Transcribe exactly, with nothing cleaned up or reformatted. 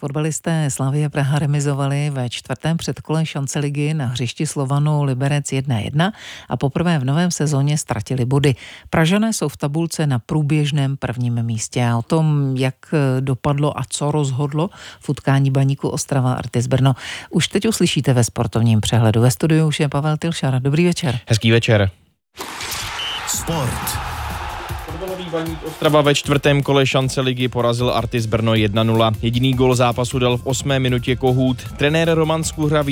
Fotbalisté Slavie Praha remizovali ve čtvrtém předkole šance ligy na hřišti Slovanu Liberec jedna jedna a poprvé v novém sezóně ztratili body. Pražané jsou v tabulce na průběžném prvním místě a o tom, jak dopadlo a co rozhodlo v utkání Baníku Ostrava Artis Brno, už teď uslyšíte ve sportovním přehledu. Ve studiu už je Pavel Tilšar. Dobrý večer. Hezký večer. Sport. Fotbalový Baník Ostrava ve čtvrtém kole šance ligy porazil Artis Brno jedna nula. Jediný gól zápasu dal v osmé minutě Kohút. Trenér Roman Skuhra